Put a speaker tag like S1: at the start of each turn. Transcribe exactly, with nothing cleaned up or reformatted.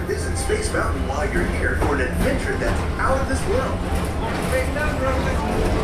S1: visit Space Mountain while you're here for an adventure that's out of this world.